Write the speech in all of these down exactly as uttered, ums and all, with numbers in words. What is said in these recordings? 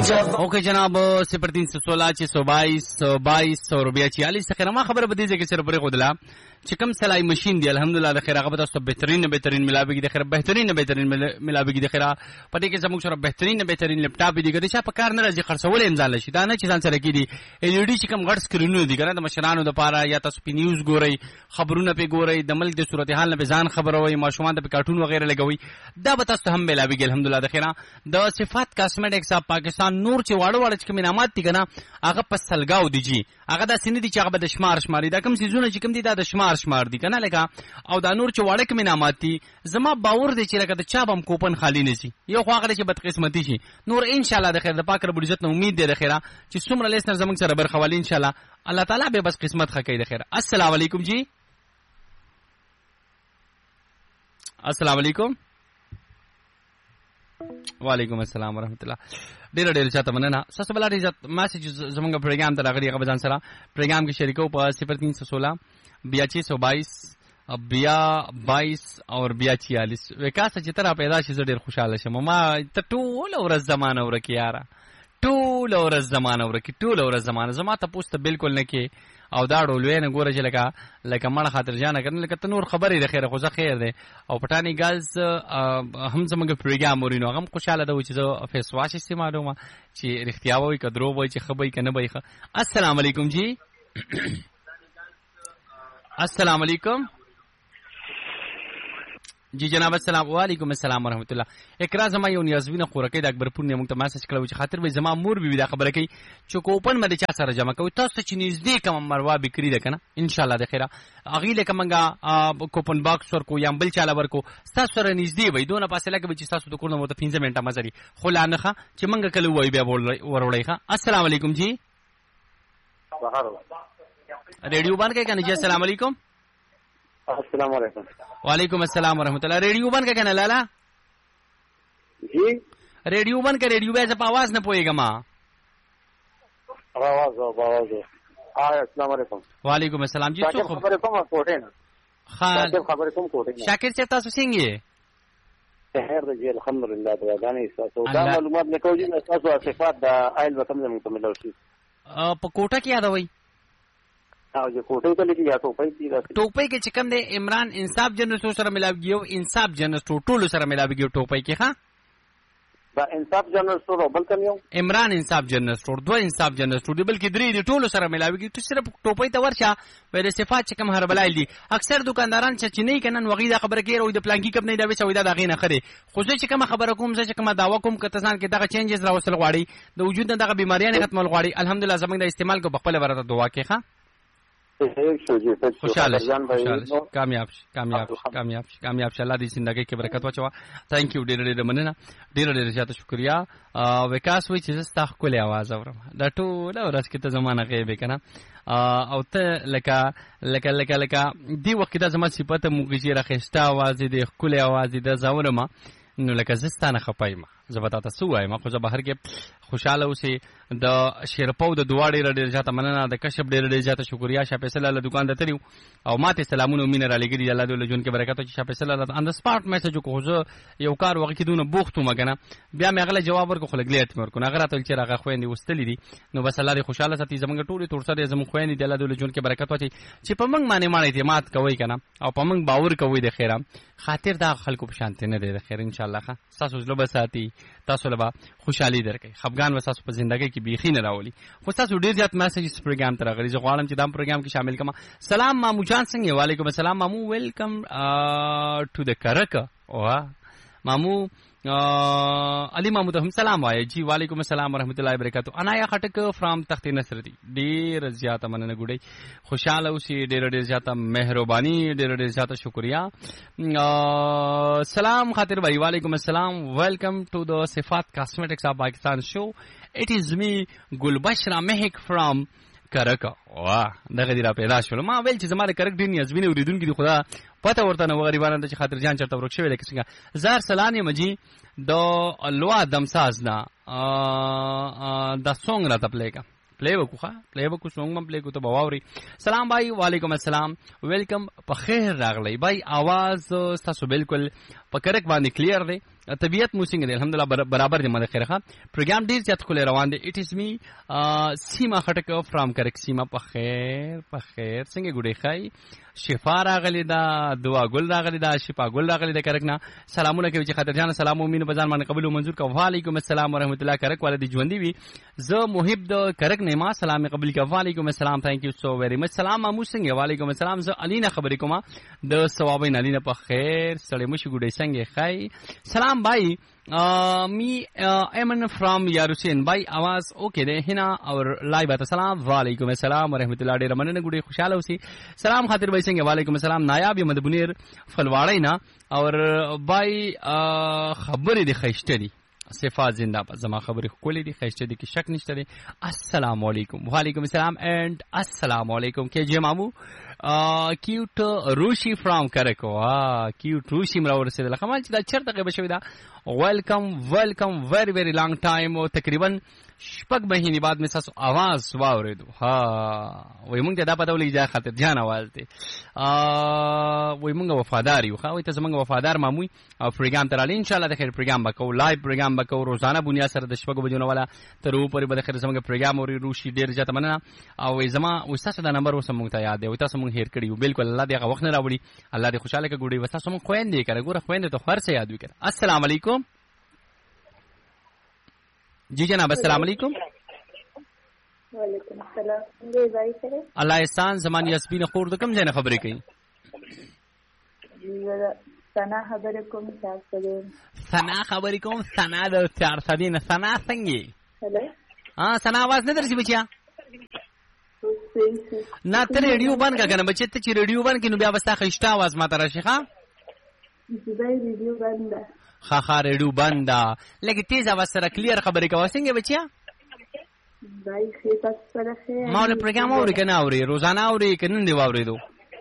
اوکے جناب صفر تین سو سولہ چھ سو بائیس بائیس سو روپیہ چھیالیس خیر ما خبر بدی چې سره پرې خودلا چې کوم سلای ماشين دی الحمدلله د خیر هغه تاسو بهترین بهترین ملاوي د خیر بهترین بهترین ملاوي د خیر پدې کې زموږ سره بهترین بهترین لپټاپ دی ګټه چې په کار نه راځي خرڅول امزال شي دا نه چې ځان سره کې دي ال ای ډي چې کوم غټ سکرینونه دي کنه د مشرانو د پاره یا تاسو په نیوز ګورئ خبرونه په ګورئ د ملک د صورتحال نه ځان خبروي ماشومان د کارټون وغیرہ لګوي دا به تاسو هم ملاوي الحمدلله د خیر د صفات کاسمیټکس اپ پاکستان نور چې واړو واړو چې کوم انعامات دي کنه هغه په سلګاو دي جی هغه د سینې دي چې هغه د شمار شماري دا کوم سيزونه چې کوم دي دا د شمار شمار دي کنه لکه او دا نور چې واړه کوم انعامات دي زما باور دی چې لکه د چا بم کوپن خالی نه شي یو خو هغه چې بدقسمتي شي نور ان شاء الله د خیر د پاک رب عزت نه امید دی د خیره چې څومره لیسنر زمونږ سره برخوالي ان شاء الله الله تعالی به بس قسمت خکې د خیر السلام علیکم جی السلام علیکم وعلیکم السلام ورحمۃ اللہ ډیر ډیر چاته مننه ساسو بل عزت میسج زمونږ پروګرام ته راغلی هغه ځان سره پروګرام کې شریکو په صفر تین سو سولہ بیاسی سو بائیس بیا بائیس اور بیا چھیالیس وکاس چې تر پیدا شي ډیر خوشاله شم ما ته ټول ورځ زمانه ورکی یاره ټول ورځ زمانه ورکی ټول ورځ زمانه زما ته پوسټ بالکل نه کې او دا ډولوي نه ګوره چې لکه لکه مړه خاطر جانه کنه لکه تنور خبرې د خیره خو زه خیر دی او پټانی ګالز هم زموږ پروګرام ورینو هم خوشاله ده چې زه فیس واش استعمالوم چې رښتیا وای کدرو وای چې خبرې کنه وای السلام علیکم جی السلام علیکم جی جناب السلام علیکم السلام ورحمۃ اللہ اقرا زما یو نیازبینه خورکې د اکبرپور نه موږ ته میسج کړو چې خاطر به زما مور بي دا خبره کوي چې کوپن مده چا سره جمع کوي تاسو چې نږدې کوم مروا بکری ده کنه ان شاء الله د خیره اغه لکه منګه کوپن باکس ورکو یا بل چاله ورکو تاسو سره نږدې وي دونه فاصله کې چې تاسو د کور نه مو ته پنځه منټه مزري خو لانخه چې منګه کله وای بیا وروړی ښه السلام علیکم جی ریډیو بند کړئ کنه جی السلام علیکم السلام علیکم وعلیکم السلام ورحمۃ اللہ ریڈیو بند کا کہنا لالا جی ریڈیو بند کا ریڈیو به په आवाज نه پويګم आवाज आवाज السلام علیکم وعلیکم السلام جی څو خبر کوم کوټه نه خان خبر کوم کوټه شاکر صاحب تاسو څنګه خیر دی الحمدلله دا غانې تاسو دا معلومات نه کوي چې تاسو صفات د آیل وکم زموږ ته ملو شي په کوټه کې یادوي او جو کوټه ته لګي یا ټوپۍ دي ټوپۍ کې چې کوم دی عمران انصاف جنرال سره ملاوي او انصاف جنرال ټول سره ملاوي ټوپۍ کې ښا دا انصاف جنرال سره بل کوم یو عمران انصاف جنرال سټور دوه انصاف جنرال سټور دی بلکې درې دی ټولو سره ملاوي ته صرف ټوپۍ ته ورشه ور صفات چې کوم هر بلای دي اکثر دکانداران چې چني کنن وغیدا خبره کوي او د پلانکی کم نه دا وسوي دا غینه خره خو چې کوم خبره کوم چې کوم داوا کوم کتهسان کې دغه چینجز راوصل غواړي د وجود دغه بیماریاں ختمول غواړي الحمدلله زمونږ د استعمال کو بخپل ورته دعا کې ښا خوشاله کامیاب کامیاب کامیاب کامیاب الله دې زندګۍ کې برکت واچو ثانک یو ډېر ډېر مننه ډېر ډېر زیاته شکریا وکاس وای چې زستا خپل आवाज اورم دا ټول ورځ کې ته زمانہ غیب کنه او ته لکه لکه لکه لکه دی وخت دا زما صفته موږ چې راخستا आवाज دې خپل आवाज دې زاورم نو لکه زستانه خپایما زبتا تاسو وایم خو زه بهر کې خوشاله اوسې د شیرپاو د دوا ډېر ډېر زیاته مننه د کشپ ډېر ډېر زیاته شکریا شاه فیصل الله دکان ته تریو او ماته سلامونه مینه را لګی الله دې له جون کې برکت او شاه فیصل الله ان د سپارټ میسج کو زه یو کار وغه کې دونه بوختو مګنه بیا مې غله جواب ورکو خلګلیټ مې ورکو نه غره تل چې راغه خويندې وستلې دي نو بس الله دې خوشاله ساتي زمونږ ټولې تور سره زمونږ خويندې دې الله دې له جون کې برکت واچي چې په موږ باندې باندې اعتماد کوي کنه او په موږ باور کوي د خیره خاطر دا خلکو په شانته نه دی د خیر ان شاء الله ښه تاسو زلو بساتي تاسو لبا خوشحالي درکې خفغان وساسو په ژوندۍ کې بيخي نه راولي خو تاسو ډیر زیات میسجز پروګرام ته راغلي زه غواړم چې دا پروګرام کې شامل کما سلام مامو جان څنګه وعلیکم السلام مامو ویلکم ټو د کرک او مامو علی مامو ته سلام وایي جی وعلیکم السلام ورحمۃ اللہ وبرکاتہ انایا خټک فرام تخت نصر دی ډیر زیاته مننه ګډي خوشاله اوسې ډیر ډیر زیاته مهرباني ډیر ډیر زیاته شکریا سلام خاطر بھائی وعلیکم السلام ویلکم ټو د صفات کاسمیټکس اف پاکستان شو اٹ از می گلبشرا مهک فرام کرک واه دغه دی را پیدا شول ما ویل چې زماره کرک دین یزبینه اوریدونکو دی خدا پته ورته نو غریبانو ته خاطر جان چرته ورک شوی لکه څنګه زار سلانه مجي د لوا دمساز نه د سونګ را تپلیکا پلی وکوخه پلی وکو سونګ مم پلی کو ته باوري سلام بھائی وعلیکم السلام ویلکم په خیر راغلی بھائی आवाज تاسو بالکل په کرک باندې کلیر دی طبيعت مو څنګه دی الحمدلله برابر دی مده خیره ښه پروګرام ډیر زیات خو روان دی اټ از می سیما خټک فرام کرک سیما په خیر په خیر څنګه ګډي خای شفا راغلی دا دعا ګل راغلی دا شفا ګل راغلی دا کرک نه سلامونه کوي چې خاطر جان سلام مومن بزان باندې قبول او منظور کا وعلیکم السلام ورحمت الله کرک والدی ژوندۍ وي زه محب د کرک نه ما سلام قبول کا وعلیکم السلام ثانک یو سو ویری مچ سلام مامو څنګه وعلیکم السلام زه الینا خبرې کوم د ثوابین الینا په خیر سړی مشي ګډي څنګه خای سلام بھائی می ایمن فرام یاروسین بھائی आवाज اوکے ده هنا اور لایو ته سلام وعلیکم السلام ورحمت الله ډیر مننه ګډي خوشاله اوسئ سلام خاطر بھائی څنګه وعلیکم السلام نایاب یم د بنیر فلواړی نه اور بھائی خبرې د خیشته دي صفات زنده باد زما خبرې کولې دي خیشته دي کې شک نشته دي السلام علیکم وعلیکم السلام اینڈ السلام علیکم کې جی مامو کیوټ روشي فرام کرک وا کیوټ روشي مرور رسیدل خمال چې دا چرته کې بشوي دا ویلکم ویلکم ویری ویری لانګ ټایم او تقریبا شپږ مهینې بعد مې تاسو आवाज واورېدو ها وای مونږ ته دا پته ولګی چې خاطر جان आवाज دی ا وای مونږ وفادار یو خو ته زمونږ وفادار ماموي او پروګرام ترالي ان شاء الله د خیر پروګرام وکاو لایو پروګرام وکاو روزانه بنیاد سره د شپږ بجو والا تر اوپر به د خیر زمونږ پروګرام او روشي ډیر ځته مننه او زما وساسه دا نمبر اوس مونږ ته یاد دی او تاسو مونږ هیر کړیو بالکل الله دې هغه وخت نه راوړي الله دې خوشاله کې ګوډي وساسه مونږ خويندې کړه ګوره خويندې ته هر څه یاد وکړه السلام علیکم جی جناب السلام علیکم وعلیکم السلام الله احسان زمان یاسمین خور د کوم ځای نه خبرې کوي ثنا خبرې کوم تاسو ثنا خبرې کوم ثنا د چار سدین ثنا څنګه هلو ها ثنا आवाज نه درځي بچیا نه ته ریډیو بند کا کنه بچی ته چې ریډیو بند کینو بیا وستا خښتا आवाज ماته راشي ښا زه ریډیو بند خا خا ریډیو بند لکه تیز आवाज سره کلیر خبرې کوي څنګه بچیا دای خې تاسو سره خې ما له پروګرام اوري کنه اوري روزانه اوري کنه دی واورېدو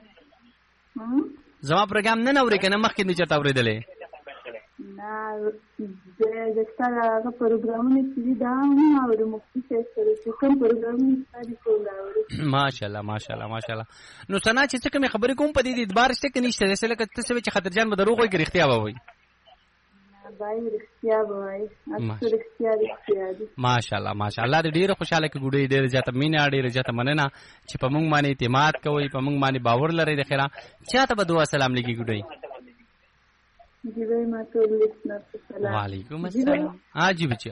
زما پروګرام نه اوري کنه مخکې نه چرته اورېدلې نه د ستاره پروګرامونه چې دا نه اوري مخکې سره چې کوم پروګرامونه ستاسو ټول اوري ماشاءالله ماشاءالله ماشاءالله نو څنګه چې کوم خبرې کوم په دې اعتبار شته کې نشته چې لکه تاسو چې خاطر جان به دروغ وي رښتیا به وي بای رښتیا وای اصل رښتیا رښتیا ماشاءالله ماشاءالله دې ډیره خوشاله کې ګډې ډیره زیاته مینه ډیره زیاته مننه چې په موږ باندې اعتماد کوي په موږ باندې باور لري د خیره چاته به دعا سلام لګي ګډې جی وای ما ټول لیسنر سلام وعلیکم السلام ها جی بچا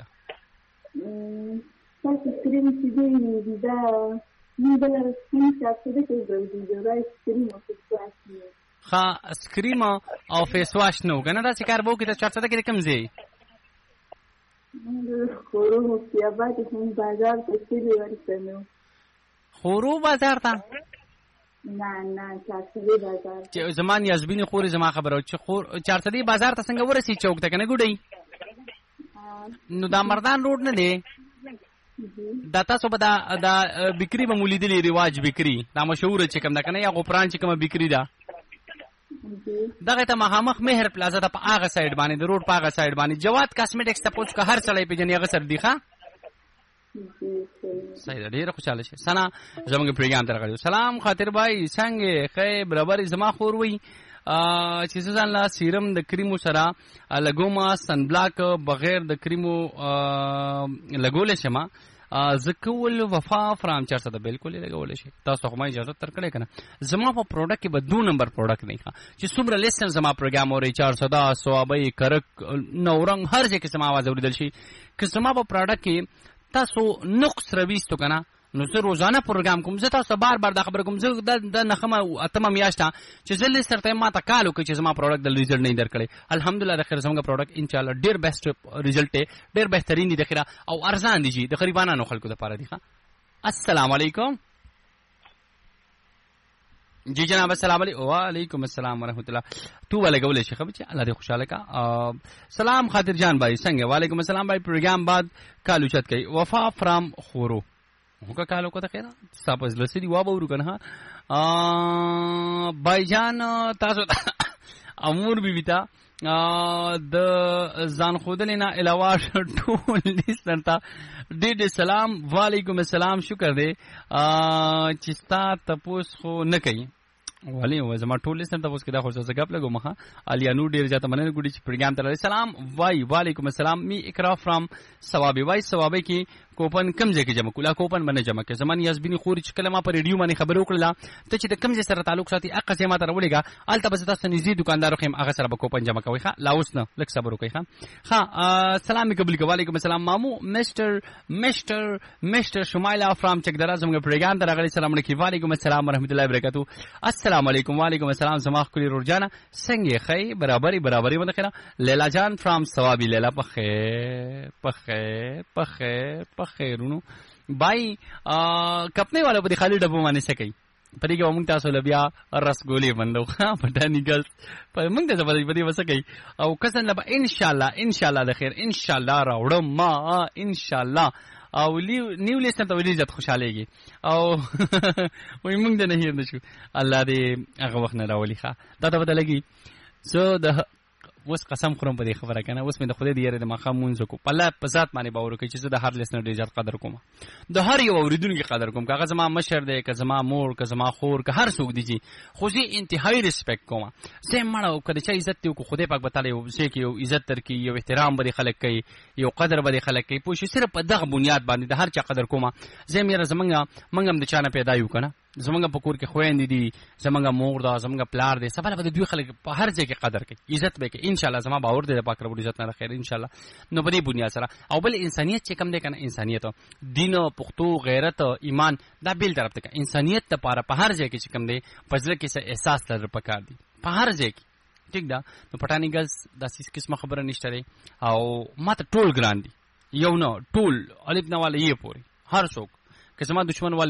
تاسو سکرین چې دی دا نه دا سکرین چې دې کې د راي سکرین او څه خا سکریم او فیس واش نو کنه دا څه کار وو کې د چارته کې کم زی خورو مفتیا باندې هم بازار ته سړي ورسنو خورو بازار ته نه نه چارته بازار چې زمان یزبین خوري زما خبره چې خور چارته دی بازار ته څنګه ورسی چوک ته کنه ګډي نو دا مردان روډ نه دی دا تاسو به دا دا بکری به مولیدلی رواج بکری دا مشهور چې کوم دا کنه یا غفران چې کوم بکری دا دغه ته مخامخ مهر پلازا ته په هغه سایډ باندې د روډ په هغه سایډ باندې جواد کاسمیټکس ته پوښ کا هر څړې په جنې هغه سر دی ښا صحیح ډیره خوشاله شه سنا زموږ پروګرام تر غړو سلام خاطر بھائی څنګه خې برابر زما خور وی چې ځان لا سیرم د کریمو سره لګوما سن بلاک بغیر د کریمو لګول شمه زکول وفا فرام چرته د بالکل لګول شي تاسو خو ما اجازه تر کړې کنه زما په پروډکټ کې به دو نمبر پروډکټ نه ښه چې څومره لیسن زما پروګرام اوري چار سو دا سوابي کرک نورنګ هر ځای کې سما आवाज اوریدل شي که زما په پروډکټ کې تاسو نقص رويستو کنه نو زه روزانه پروګرام کوم زه تاسو بار بار دا خبر کوم زه د نخمه اتمه میاشته چې زل سره ما ته کالو کې چې زما پروډکټ د ریزلټ نه درکړي الحمدلله د خیر زموږ پروډکټ ان شاء الله ډیر بیسټ ریزلټ ډیر بهترین دي د خیره او ارزان دي د غریبانو خلکو لپاره دي السلام علیکم جی جناب السلام علیکم وعلیکم السلام ورحمۃ اللہ تو والے گولے شیخ بچ اللہ دې خوشاله کا سلام خاطر جان بھائی څنګه وعلیکم السلام بھائی پروګرام بعد کالو چت کوي وفا فرام خورو هغه کالو کو ته خیره تاسو لسی دی وابو ورو کنه ا بھائی جان تاسو امور بي وتا د ځان خودل نه علاوه ټول لیسن تا ډېر سلام وعلیکم السلام شکر دې چې ستا تاسو خو نه کوي ولی و زما ټول لسنر ته اوس کې دا خو څه غپ لګو مخه الیانو ډیر ځاته مننه ګډي چې پروګرام ته سلام وای وعلیکم السلام می اقرا فرام ثوابي وای ثوابي کې کوپن کم ځای کې جمع کولا کوپن باندې جمع کې زمان یاسبینی خوري چې کلمه پر ریډیو باندې خبرو کړله ته چې د کم ځای سره تعلق ساتي اقا سي ما ته راولېګا الته به تاسو نږدې دکاندار خو هغه سره به کوپن جمع کوي ښا لاوس نه لک صبر وکړئ ښا ها سلام قبول کوي وعلیکم السلام مامو مستر مستر مستر شمایلا فرام چکدرا زموږ پروګرام ته راغلي سلام علیکم وعلیکم السلام ورحمت الله وبرکاتہ السلام علیکم وعلیکم السلام زما خپل رورجانا څنګه خی برابرۍ برابرۍ باندې خیره لیلا جان فرام ثوابي لیلا په خیر په خیر په خیر په خیرونو بای کپنه والا په خالی ډبو باندې سکی پرې کې موږ تاسو لبیا رسګولې بندو پټانی ګل په موږ ته په دې وسکی او کسن لبا ان شاء الله ان شاء الله د خیر ان شاء الله راوړم ما ان شاء الله او نیو لیسن ته ولې ځت خوشالهږي او وای موږ د نه هیر نشو الله دې هغه وخت نه راولي ښا دا ته بدلږي سو د وس قسم خورم په دې خبره کنه اوس مې د خدای دی یاره د مخه مونږ کو په الله په ذات باندې باور کوي چې زه د هر لیسنر ډیر زیات قدر کوم د هر یو اوریدونکو قدر کوم کاغه زما مشر دی که زما مور که زما خور که هر څوک دی خو زه انتهایی ریسپیکټ کوم زه مړو کله چې عزت دی کو خدای پاک بتاله یو څه کې یو عزت تر کې یو احترام به خلک کوي یو قدر به خلک کوي پوه شي صرف په دغه بنیاد باندې د هر چا قدر کوم زه مې زمنګ منګم د چانه پیدا یو کنه زمونږ په کور کې خويندې دي زمونږ مور دا زمونږ پلار دی سبا به دوی خلک په هر ځای کې قدر کوي عزت به کوي ان شاء الله زما باور دی د پاک رب عزت نه خیر ان شاء الله نو په دې بنیاد سره او بل انسانيت چې کم دی کنه انسانيت دین او پښتو غیرت ایمان دا بیل طرف ته انسانيت ته پاره په هر ځای کې چې کم دی پزله کې څه احساس لر پکار دی په هر ځای کې ٹھیک ده نو پټانی ګز د سیس قسمه خبره نشته دی او ماته ټول ګران دی یو نو ټول الف نواله یې پوری هر څوک که زما دشمن